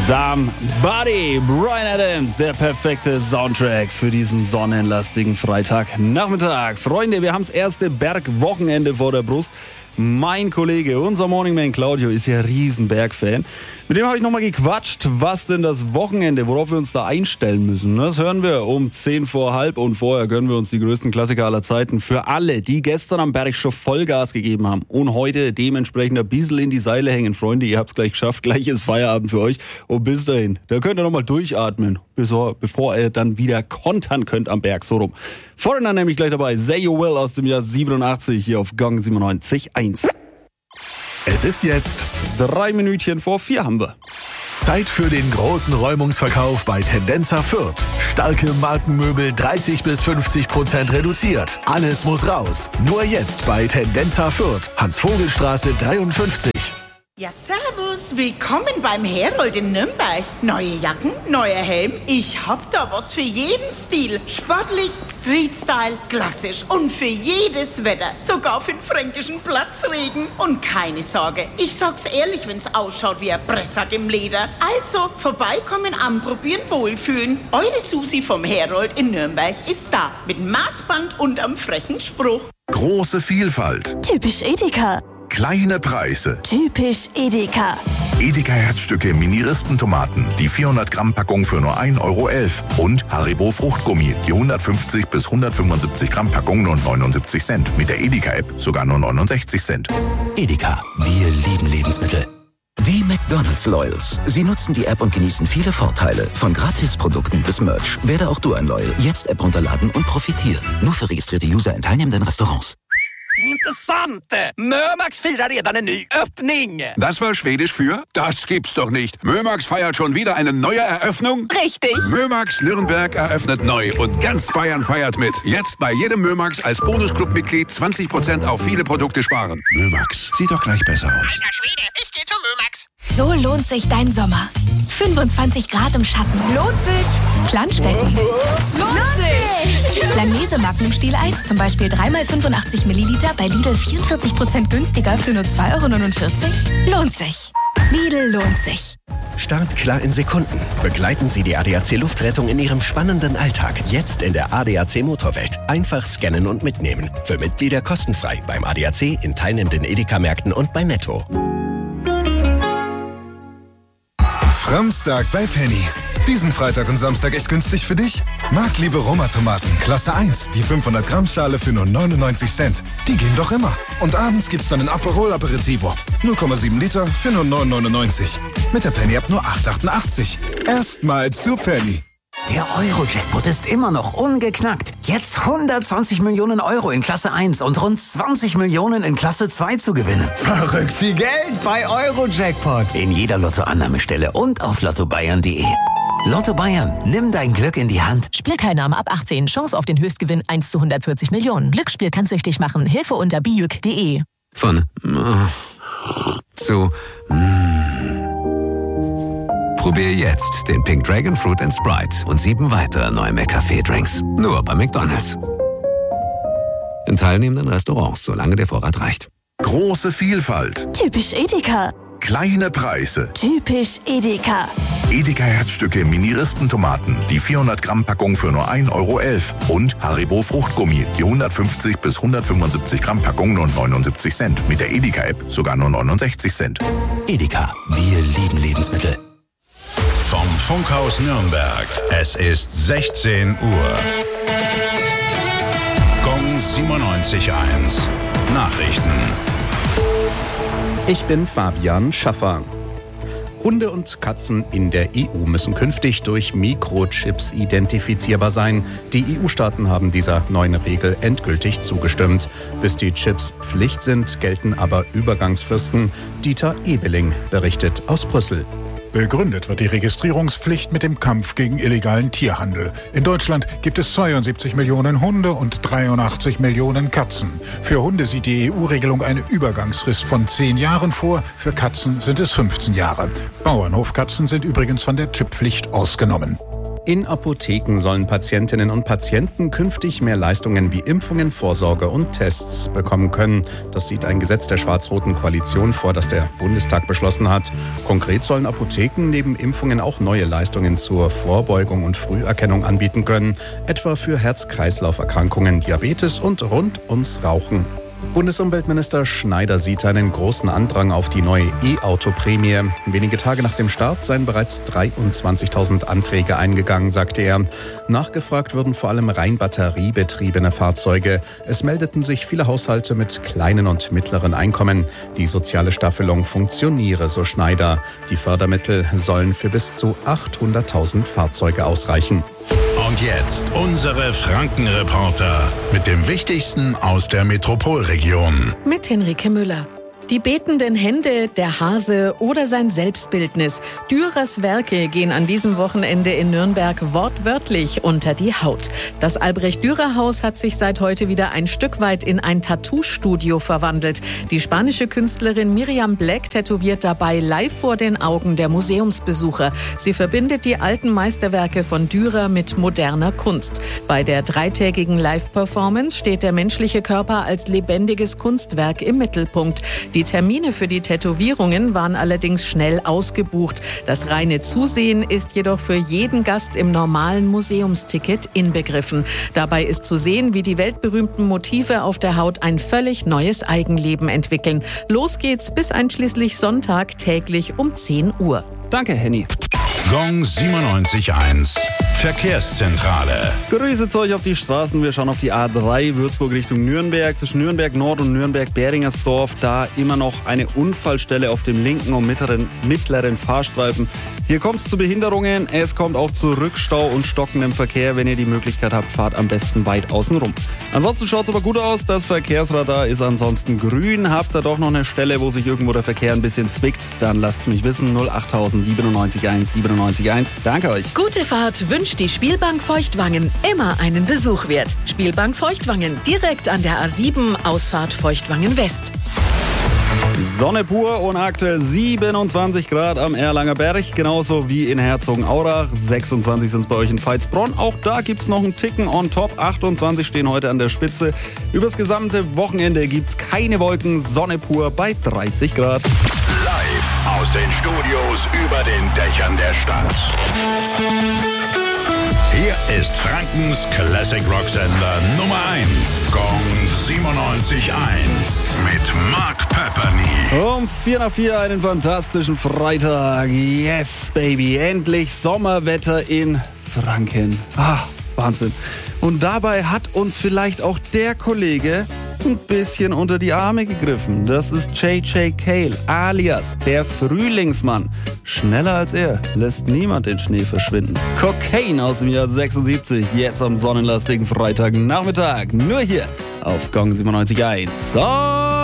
Somebody, Bryan Adams, der perfekte Soundtrack für diesen sonnenlastigen Freitagnachmittag. Freunde, wir haben das erste Bergwochenende vor der Brust. Mein Kollege, unser Morningman Claudio, ist ja riesen Bergfan. Mit dem habe ich nochmal gequatscht, was denn das Wochenende, worauf wir uns da einstellen müssen. Das hören wir um 10 vor halb und vorher gönnen wir uns die größten Klassiker aller Zeiten. Für alle, die gestern am Berg schon Vollgas gegeben haben und heute dementsprechend ein bisschen in die Seile hängen. Freunde, ihr habt es gleich geschafft, gleich ist Feierabend für euch. Und bis dahin, da könnt ihr nochmal durchatmen, bevor ihr dann wieder kontern könnt am Berg, so rum. Foreigner nämlich gleich dabei, Say You Will aus dem Jahr 87 hier auf Gang 97.1. Es ist jetzt 3 Minütchen vor 4 haben wir. Zeit für den großen Räumungsverkauf bei Tendenza Fürth. Starke Markenmöbel 30-50% reduziert. Alles muss raus. Nur jetzt bei Tendenza Fürth. Hans-Vogel-Straße 53. Ja, servus. Willkommen beim Herold in Nürnberg. Neue Jacken, neuer Helm. Ich hab da was für jeden Stil. Sportlich, Street-Style, klassisch und für jedes Wetter. Sogar für den fränkischen Platzregen. Und keine Sorge, ich sag's ehrlich, wenn's ausschaut wie ein Presssack im Leder. Also, vorbeikommen, anprobieren, wohlfühlen. Eure Susi vom Herold in Nürnberg ist da. Mit Maßband und am frechen Spruch. Große Vielfalt. Typisch Edeka. Kleine Preise. Typisch Edeka. Edeka Herzstücke Mini-Rispentomaten. Die 400 Gramm Packung für nur 1,11 €. Und Haribo Fruchtgummi. Die 150 bis 175 Gramm Packung nur 79 Cent. Mit der Edeka-App sogar nur 69 Cent. Edeka. Wir lieben Lebensmittel. Die McDonald's Loyals. Sie nutzen die App und genießen viele Vorteile. Von Gratisprodukten bis Merch. Werde auch du ein Loyal. Jetzt App runterladen und profitieren. Nur für registrierte User in teilnehmenden Restaurants. Intressant! Mömax firar redan en ny öppning! Das war Schwedisch für? Das gibt's doch nicht. Mömax feiert schon wieder eine neue Eröffnung? Richtig. Mömax Nürnberg eröffnet neu und ganz Bayern feiert mit. Jetzt bei jedem Mömax als Bonusclub-Mitglied 20% auf viele Produkte sparen. Mömax. Sieht doch gleich besser aus. Alter Schwede, ich geh zu Mömax. So lohnt sich dein Sommer. 25 Grad im Schatten. Lohnt sich. Planschbecken. Lohnt sich. Langnese Magnum Stieleis, zum Beispiel 3x85 Milliliter bei Lidl 44% günstiger für nur 2,49 €. Lohnt sich. Lidl lohnt sich. Start klar in Sekunden. Begleiten Sie die ADAC Luftrettung in Ihrem spannenden Alltag. Jetzt in der ADAC Motorwelt. Einfach scannen und mitnehmen. Für Mitglieder kostenfrei beim ADAC, in teilnehmenden Edeka-Märkten und bei Netto. Samstag bei Penny. Diesen Freitag und Samstag echt günstig für dich? Marktliebe Roma-Tomaten, Klasse 1, die 500 Gramm Schale für nur 99 Cent. Die gehen doch immer. Und abends gibt's dann ein Aperol Aperitivo. 0,7 Liter für nur 9,99. Mit der Penny-App nur 8,88. Erstmal zu Penny. Der Euro-Jackpot ist immer noch ungeknackt. Jetzt 120 Millionen Euro in Klasse 1 und rund 20 Millionen in Klasse 2 zu gewinnen. Verrückt viel Geld bei Euro-Jackpot. In jeder Lottoannahmestelle und auf lottobayern.de. Lotto Bayern, nimm dein Glück in die Hand. Spielteilnahme ab 18. Chance auf den Höchstgewinn 1 zu 140 Millionen. Glücksspiel kann süchtig machen. Hilfe unter bijuk.de. Von zu Probier jetzt den Pink Dragon Fruit and Sprite und 7 weitere neue McCafé-Drinks. Nur bei McDonald's. In teilnehmenden Restaurants, solange der Vorrat reicht. Große Vielfalt. Typisch Edeka. Kleine Preise. Typisch Edeka. Edeka Herzstücke Mini-Rispentomaten. Die 400 Gramm Packung für nur 1,11 €. Und Haribo Fruchtgummi. Die 150 bis 175 Gramm Packung nur 79 Cent. Mit der Edeka-App sogar nur 69 Cent. Edeka. Wir lieben Lebensmittel. Vom Funkhaus Nürnberg. Es ist 16 Uhr. Gong 97.1. Nachrichten. Ich bin Fabian Schaffer. Hunde und Katzen in der EU müssen künftig durch Mikrochips identifizierbar sein. Die EU-Staaten haben dieser neuen Regel endgültig zugestimmt. Bis die Chips Pflicht sind, gelten aber Übergangsfristen. Dieter Ebeling berichtet aus Brüssel. Begründet wird die Registrierungspflicht mit dem Kampf gegen illegalen Tierhandel. In Deutschland gibt es 72 Millionen Hunde und 83 Millionen Katzen. Für Hunde sieht die EU-Regelung eine Übergangsfrist von 10 Jahren vor, für Katzen sind es 15 Jahre. Bauernhofkatzen sind übrigens von der Chipppflicht ausgenommen. In Apotheken sollen Patientinnen und Patienten künftig mehr Leistungen wie Impfungen, Vorsorge und Tests bekommen können. Das sieht ein Gesetz der schwarz-roten Koalition vor, das der Bundestag beschlossen hat. Konkret sollen Apotheken neben Impfungen auch neue Leistungen zur Vorbeugung und Früherkennung anbieten können, etwa für Herz-Kreislauf-Erkrankungen, Diabetes und rund ums Rauchen. Bundesumweltminister Schneider sieht einen großen Andrang auf die neue E-Auto-Prämie. Wenige Tage nach dem Start seien bereits 23.000 Anträge eingegangen, sagte er. Nachgefragt würden vor allem rein batteriebetriebene Fahrzeuge. Es meldeten sich viele Haushalte mit kleinen und mittleren Einkommen. Die soziale Staffelung funktioniere, so Schneider. Die Fördermittel sollen für bis zu 800.000 Fahrzeuge ausreichen. Und jetzt unsere Franken-Reporter mit dem Wichtigsten aus der Metropolregion. Mit Henrike Müller. Die betenden Hände, der Hase oder sein Selbstbildnis. Dürers Werke gehen an diesem Wochenende in Nürnberg wortwörtlich unter die Haut. Das Albrecht-Dürer-Haus hat sich seit heute wieder ein Stück weit in ein Tattoo-Studio verwandelt. Die spanische Künstlerin Miriam Black tätowiert dabei live vor den Augen der Museumsbesucher. Sie verbindet die alten Meisterwerke von Dürer mit moderner Kunst. Bei der dreitägigen Live-Performance steht der menschliche Körper als lebendiges Kunstwerk im Mittelpunkt. Die Termine für die Tätowierungen waren allerdings schnell ausgebucht. Das reine Zusehen ist jedoch für jeden Gast im normalen Museumsticket inbegriffen. Dabei ist zu sehen, wie die weltberühmten Motive auf der Haut ein völlig neues Eigenleben entwickeln. Los geht's bis einschließlich Sonntag täglich um 10 Uhr. Danke, Henny. Gong 97.1 Verkehrszentrale. Grüße euch auf die Straßen. Wir schauen auf die A3 Würzburg Richtung Nürnberg. Zwischen Nürnberg Nord und Nürnberg-Beringersdorf. Da immer noch eine Unfallstelle auf dem linken und mittleren Fahrstreifen. Hier kommt es zu Behinderungen. Es kommt auch zu Rückstau und stockendem Verkehr. Wenn ihr die Möglichkeit habt, fahrt am besten weit außen rum. Ansonsten schaut es aber gut aus. Das Verkehrsradar ist ansonsten grün. Habt ihr doch noch eine Stelle, wo sich irgendwo der Verkehr ein bisschen zwickt? Dann lasst es mich wissen. 08000 97 1. Danke euch. Gute Fahrt wünscht die Spielbank Feuchtwangen. Immer einen Besuch wert. Spielbank Feuchtwangen, direkt an der A7, Ausfahrt Feuchtwangen West. Sonne pur und aktuell 27 Grad am Erlanger Berg, genauso wie in Herzogenaurach. 26 sind es bei euch in Veitsbronn. Auch da gibt es noch einen Ticken on top. 28 stehen heute an der Spitze. Übers gesamte Wochenende gibt es keine Wolken. Sonne pur bei 30 Grad. Live aus den Studios über den Dächern der Stadt. Hier ist Frankens Classic Rock Sender Nummer 1. Gong 97.1 mit Mark Pepperny. Um 4:04 einen fantastischen Freitag. Yes, baby. Endlich Sommerwetter in Franken. Wahnsinn. Und dabei hat uns vielleicht auch der Kollege ein bisschen unter die Arme gegriffen. Das ist J.J. Cale, alias der Frühlingsmann. Schneller als er lässt niemand den Schnee verschwinden. Cocaine aus dem Jahr 76, jetzt am sonnenlastigen Freitagnachmittag. Nur hier auf Gong 97.1.